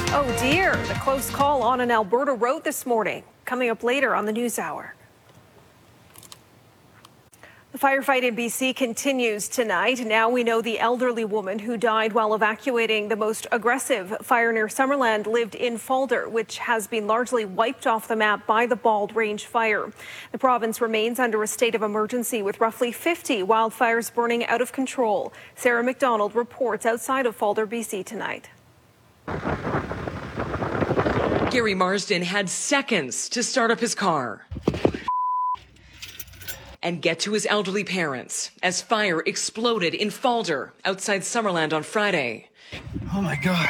Oh dear, the close call on an Alberta road this morning. Coming up later on the News Hour. The firefight in BC continues tonight. Now we know the elderly woman who died while evacuating the most aggressive fire near Summerland lived in Falder, which has been largely wiped off the map by the Bald Range fire. The province remains under a state of emergency with roughly 50 wildfires burning out of control. Sarah McDonald reports outside of Falder, BC tonight. Gary Marsden had seconds to start up his car and get to his elderly parents as fire exploded in Falder outside Summerland on Friday. Oh my God.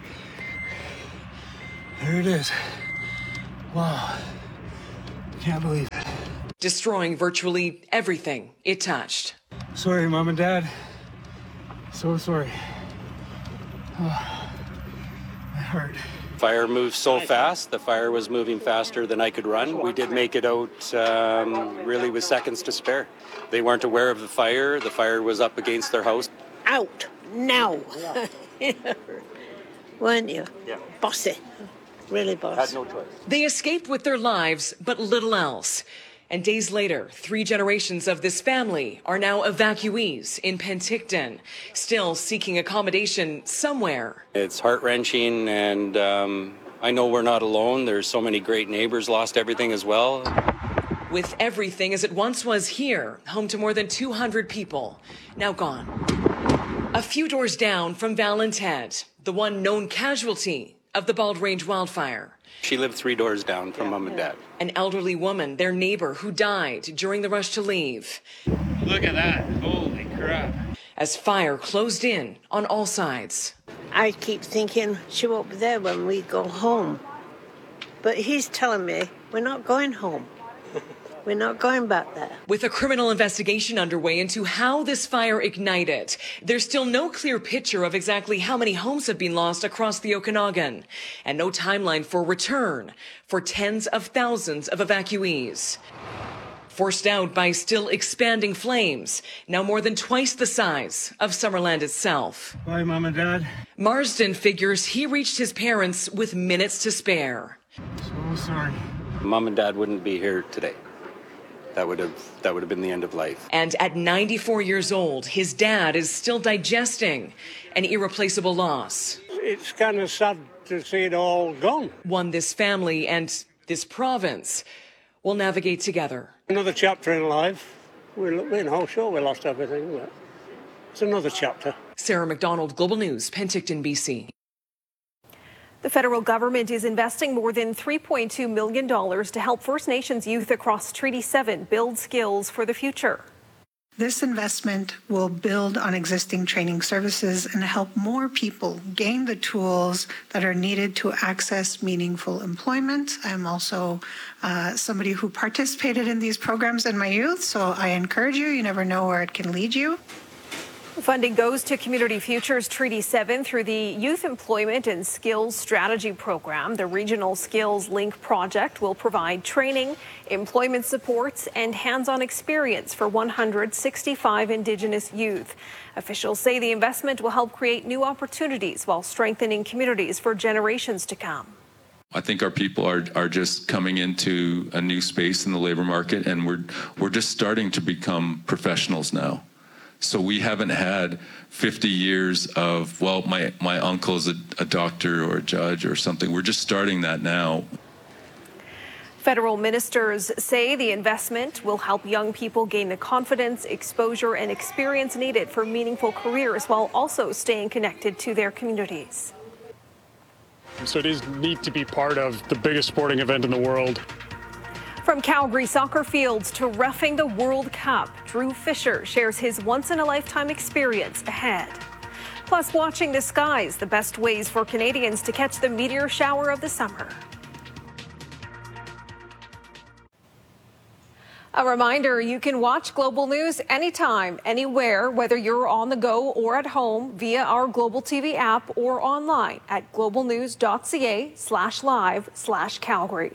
There it is. Wow. Can't believe it. Destroying virtually everything it touched. Sorry, Mom and Dad. So sorry. Oh, my heart. Fire moved so fast. The fire was moving faster than I could run. We did make it out really with seconds to spare. They weren't aware of the fire. The fire was up against their house. Out now. Weren't you? Yeah. Bossy. Really bossy. Had no choice. They escaped with their lives, but little else. And days later, 3 generations of this family are now evacuees in Penticton, still seeking accommodation somewhere. It's heart-wrenching, and I know we're not alone. There's so many great neighbors lost everything as well. With everything as it once was here, home to more than 200 people, now gone. A few doors down from Val and Ted, the one known casualty of the Bald Range wildfire. She lived 3 doors down from Mom and Dad. An elderly woman, their neighbor, who died during the rush to leave. Look at that. Holy crap. As fire closed in on all sides. I keep thinking she won't be there when we go home. But he's telling me we're not going home. We're not going back there. With a criminal investigation underway into how this fire ignited, there's still no clear picture of exactly how many homes have been lost across the Okanagan, and no timeline for return for tens of thousands of evacuees. Forced out by still expanding flames, now more than twice the size of Summerland itself. Bye, Mom and Dad. Marsden figures he reached his parents with minutes to spare. So sorry. Mom and Dad wouldn't be here today. That would have been the end of life. And at 94 years old, his dad is still digesting an irreplaceable loss. It's kind of sad to see it all gone. One this family and this province will navigate together. Another chapter in life. Sure, we lost everything, but it's another chapter. Sarah McDonald, Global News, Penticton, BC. The federal government is investing more than $3.2 million to help First Nations youth across Treaty 7 build skills for the future. This investment will build on existing training services and help more people gain the tools that are needed to access meaningful employment. I'm also somebody who participated in these programs in my youth, so I encourage you. You never know where it can lead you. Funding goes to Community Futures Treaty 7 through the Youth Employment and Skills Strategy Program. The Regional Skills Link project will provide training, employment supports, and hands-on experience for 165 Indigenous youth. Officials say the investment will help create new opportunities while strengthening communities for generations to come. I think our people are just coming into a new space in the labor market, and we're just starting to become professionals now. So we haven't had 50 years of, well, my uncle's a doctor or a judge or something. We're just starting that now. Federal ministers say the investment will help young people gain the confidence, exposure, and experience needed for meaningful careers while also staying connected to their communities. So it is neat to be part of the biggest sporting event in the world. From Calgary soccer fields to roughing the World Cup, Drew Fisher shares his once-in-a-lifetime experience ahead. Plus, watching the skies, the best ways for Canadians to catch the meteor shower of the summer. A reminder, you can watch Global News anytime, anywhere, whether you're on the go or at home via our Global TV app or online at globalnews.ca/live/Calgary.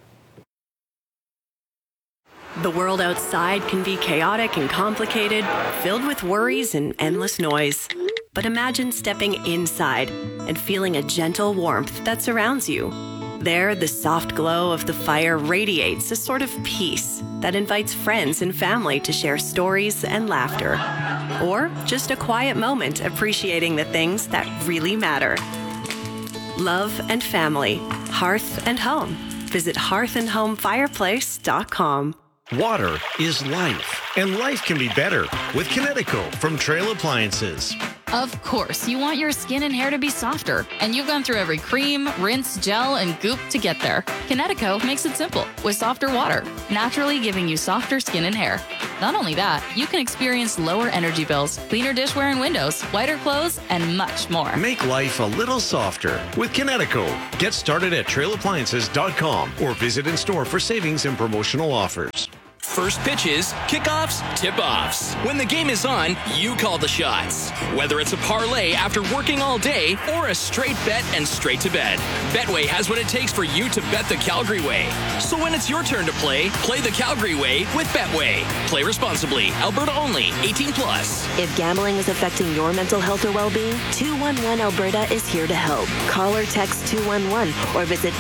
The world outside can be chaotic and complicated, filled with worries and endless noise. But imagine stepping inside and feeling a gentle warmth that surrounds you. There, the soft glow of the fire radiates a sort of peace that invites friends and family to share stories and laughter. Or just a quiet moment appreciating the things that really matter. Love and family, hearth and home. Visit hearthandhomefireplace.com. Water is life, and life can be better with Kinetico from Trail Appliances. Of course, you want your skin and hair to be softer, and you've gone through every cream, rinse, gel, and goop to get there. Kinetico makes it simple with softer water, naturally giving you softer skin and hair. Not only that, you can experience lower energy bills, cleaner dishware and windows, whiter clothes, and much more. Make life a little softer with Kinetico. Get started at trailappliances.com or visit in store for savings and promotional offers. First pitches, kickoffs, tip-offs. When the game is on, you call the shots. Whether it's a parlay after working all day or a straight bet and straight to bed, Betway has what it takes for you to bet the Calgary way. So when it's your turn to play the Calgary way with Betway. Play responsibly. Alberta only. 18 plus. If gambling is affecting your mental health or well-being, 211 Alberta is here to help. Call or text 211 or visit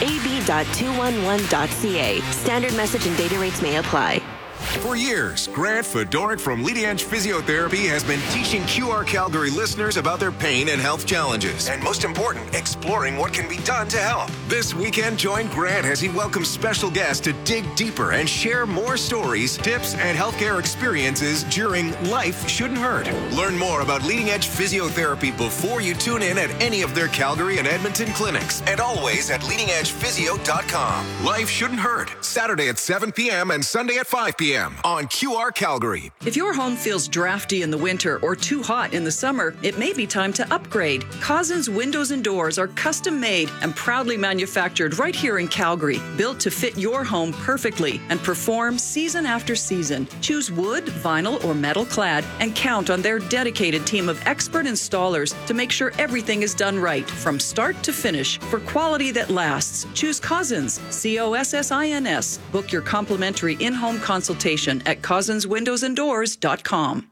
ab.211.ca. Standard message and data rates may apply. For years, Grant Fedoruk from Leading Edge Physiotherapy has been teaching QR Calgary listeners about their pain and health challenges, and most important, exploring what can be done to help. This weekend, join Grant as he welcomes special guests to dig deeper and share more stories, tips, and healthcare experiences during Life Shouldn't Hurt. Learn more about Leading Edge Physiotherapy before you tune in at any of their Calgary and Edmonton clinics, and always at leadingedgephysio.com. Life Shouldn't Hurt, Saturday at 7 p.m. and Sunday at 5 p.m. on QR Calgary. If your home feels drafty in the winter or too hot in the summer, it may be time to upgrade. Cousins Windows and Doors are custom made and proudly manufactured right here in Calgary, built to fit your home perfectly and perform season after season. Choose wood, vinyl, or metal clad and count on their dedicated team of expert installers to make sure everything is done right from start to finish for quality that lasts. Choose Cousins, COSSINS. Book your complimentary in-home consultation at cousinswindowsanddoors.com.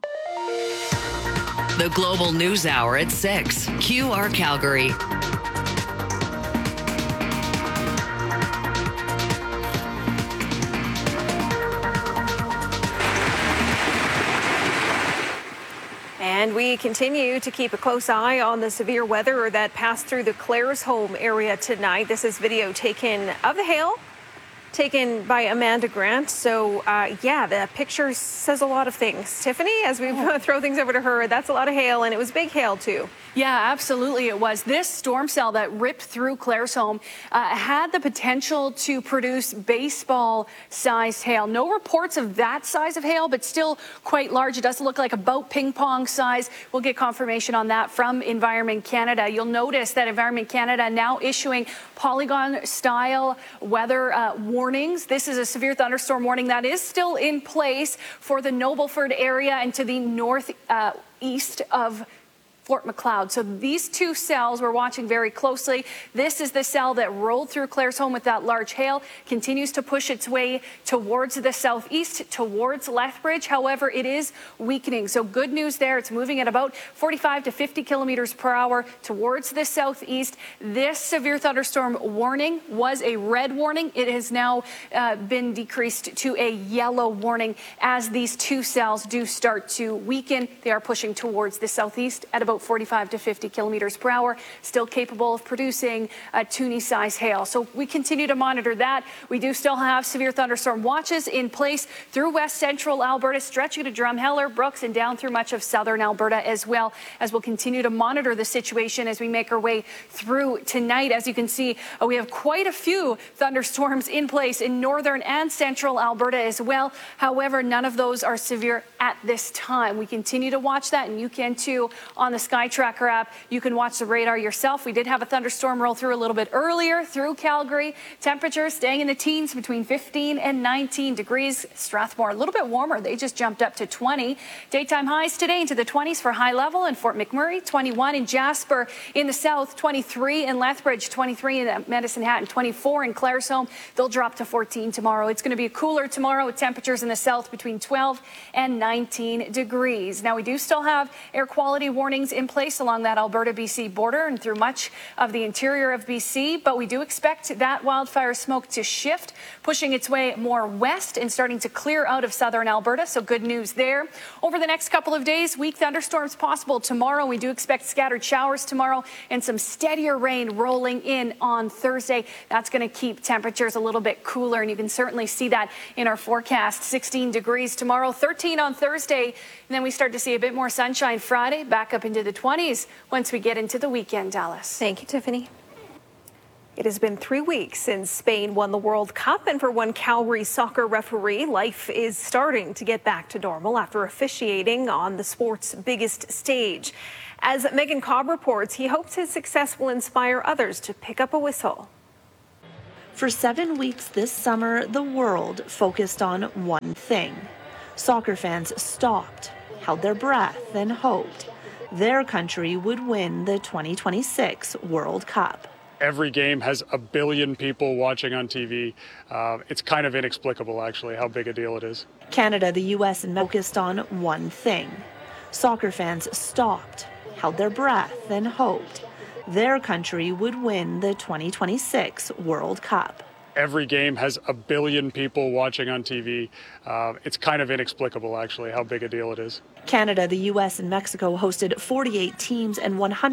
The Global News Hour at 6. QR Calgary. And we continue to keep a close eye on the severe weather that passed through the Claresholm area tonight. This is video taken of the hail, taken by Amanda Grant. So, the picture says a lot of things. Tiffany, as we throw things over to her, that's a lot of hail, and it was big hail, too. Yeah, absolutely it was. This storm cell that ripped through Claresholm had the potential to produce baseball-sized hail. No reports of that size of hail, but still quite large. It does look like about ping pong size. We'll get confirmation on that from Environment Canada. You'll notice that Environment Canada now issuing Polygon-style weather warnings. This is a severe thunderstorm warning that is still in place for the Nobleford area and to the northeast of Fort Macleod. So these two cells we're watching very closely. This is the cell that rolled through Claresholm with that large hail, continues to push its way towards the southeast, towards Lethbridge. However, it is weakening. So good news there. It's moving at about 45 to 50 kilometers per hour towards the southeast. This severe thunderstorm warning was a red warning. It has now been decreased to a yellow warning as these two cells do start to weaken. They are pushing towards the southeast at about 45 to 50 kilometers per hour, still capable of producing a Toonie-size hail. So we continue to monitor that. We do still have severe thunderstorm watches in place through west central Alberta, stretching to Drumheller, Brooks, and down through much of southern Alberta as well, as we'll continue to monitor the situation as we make our way through tonight. As you can see, we have quite a few thunderstorms in place in northern and central Alberta as well. However, none of those are severe at this time. We continue to watch that, and you can too on the Sky Tracker app. You can watch the radar yourself. We did have a thunderstorm roll through a little bit earlier through Calgary. Temperatures staying in the teens between 15 and 19 degrees. Strathmore a little bit warmer. They just jumped up to 20. Daytime highs today into the 20s for High Level in Fort McMurray, 21 in Jasper in the south, 23 in Lethbridge, 23 in Medicine Hat, and 24 in Claresholm. They'll drop to 14 tomorrow. It's going to be cooler tomorrow with temperatures in the south between 12 and 19 degrees. Now we do still have air quality warnings in place along that Alberta-BC border and through much of the interior of BC, but we do expect that wildfire smoke to shift, pushing its way more west and starting to clear out of southern Alberta, so good news there. Over the next couple of days, weak thunderstorms possible tomorrow. We do expect scattered showers tomorrow and some steadier rain rolling in on Thursday. That's going to keep temperatures a little bit cooler, and you can certainly see that in our forecast. 16 degrees tomorrow, 13 on Thursday, and then we start to see a bit more sunshine Friday, back up into the 20s once we get into the weekend, Dallas. Thank you, Tiffany. It has been 3 weeks since Spain won the World Cup, and for one Calgary soccer referee, life is starting to get back to normal after officiating on the sport's biggest stage. As Megan Cobb reports, he hopes his success will inspire others to pick up a whistle. For 7 weeks this summer, the world focused on one thing. Soccer fans stopped, held their breath, and hoped their country would win the 2026 World Cup. Every game has a billion people watching on TV. It's kind of inexplicable, actually, how big a deal it is. Canada, the U.S., and focused on one thing. Soccer fans stopped, held their breath, and hoped their country would win the 2026 World Cup. Every game has a billion people watching on TV. It's kind of inexplicable, actually, how big a deal it is. Canada, the U.S., and Mexico hosted 48 teams and 100